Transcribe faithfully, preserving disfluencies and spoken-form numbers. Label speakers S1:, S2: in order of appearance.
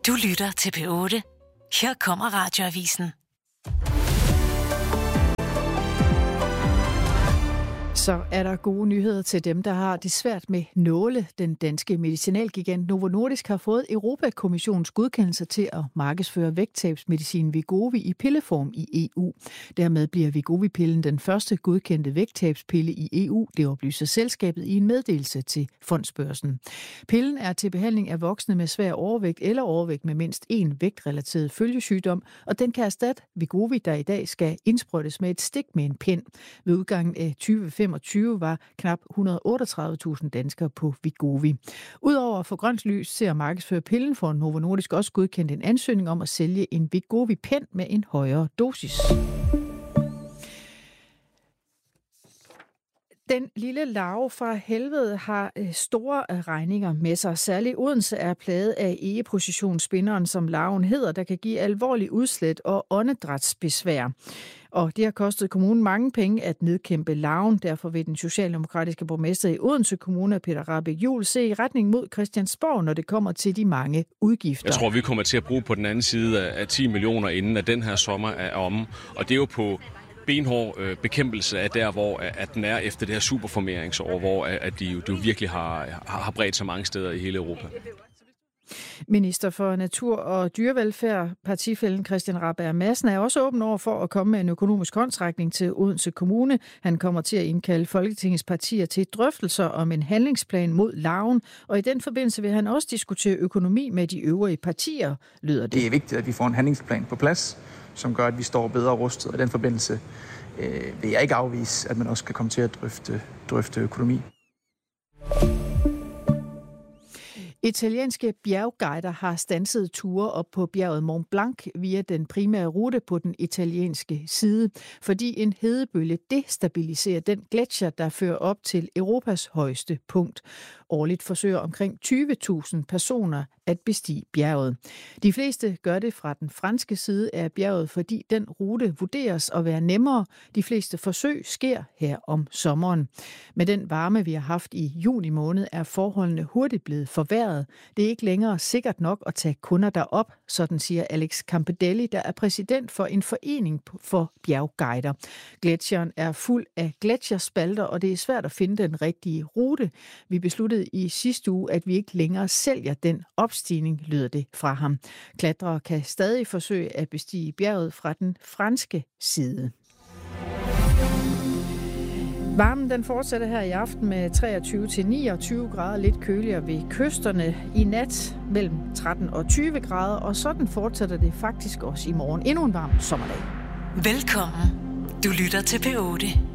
S1: Du lytter til P otte. Her kommer Radioavisen.
S2: Så er der gode nyheder til dem, der har det svært med nåle. Den danske medicinalgigant Novo Nordisk har fået Europa-kommissionens godkendelse til at markedsføre vægttabsmedicin Wegovy i pilleform i E U. Dermed bliver Wegovy-pillen den første godkendte vægttabspille i E U, det oplyser selskabet i en meddelelse til Fondsbørsen. Pillen er til behandling af voksne med svær overvægt eller overvægt med mindst én vægtrelateret følgesygdom, og den kan erstatte Wegovy, der i dag skal indsprøjtes med et stik med en pind. Ved udgangen af tyve femogtyve var knap et hundrede og otteogtredive tusind danskere på Wegovy. Udover at få grønt lys til at markedsføre pillen, får Novo Nordisk også godkendt en ansøgning om at sælge en Wegovy-pen med en højere dosis. Den lille larve fra helvede har store regninger med sig. Særligt Odense er plaget af egepositionsspinderen, som larven hedder, der kan give alvorlig udslæt og åndedrætsbesvær. Og det har kostet kommunen mange penge at nedkæmpe larven. Derfor vil den socialdemokratiske borgmester i Odense Kommune, Peter Rahbæk Juhl, se i retning mod Christiansborg, når det kommer til de mange udgifter.
S3: Jeg tror, vi kommer til at bruge på den anden side af ti millioner, inden at den her sommer er omme. Og det er jo på benhård øh, bekæmpelse af der, hvor at den er efter det her superformeringsår, hvor at de jo, de jo virkelig har, har bredt sig mange steder i hele Europa.
S2: Minister for Natur og Dyrevelfærd, partifællen Christian Rabjerg Madsen, er også åben over for at komme med en økonomisk håndsrækning til Odense Kommune. Han kommer til at indkalde Folketingets partier til drøftelser om en handlingsplan mod larven, og i den forbindelse vil han også diskutere økonomi med de øvrige partier, lyder det.
S4: Det er vigtigt, at vi får en handlingsplan på plads, som gør, at vi står bedre rustet. Og i den forbindelse øh, vil jeg ikke afvise, at man også kan komme til at drøfte, drøfte økonomi.
S2: Italienske bjergguider har standset ture op på bjerget Mont Blanc via den primære rute på den italienske side, fordi en hedebølge destabiliserer den gletsjer, der fører op til Europas højeste punkt. Årligt forsøger omkring tyve tusind personer at bestige bjerget. De fleste gør det fra den franske side af bjerget, fordi den rute vurderes at være nemmere. De fleste forsøg sker her om sommeren. Med den varme, vi har haft i juni måned, er forholdene hurtigt blevet forværret. Det er ikke længere sikkert nok at tage kunder derop, sådan siger Alex Campedelli, der er præsident for en forening for bjergguider. Gletsjeren er fuld af gletsjerspalter, og det er svært at finde den rigtige rute. Vi besluttede i sidste uge, at vi ikke længere sælger den opstigning, lyder det fra ham. Klatrere kan stadig forsøge at bestige bjerget fra den franske side. Varmen den fortsætter her i aften med treogtyve til niogtyve grader, lidt køligere ved kysterne. I nat mellem tretten og tyve grader, og sådan fortsætter det faktisk også i morgen. Endnu en varm sommerdag.
S1: Velkommen. Du lytter til P otte.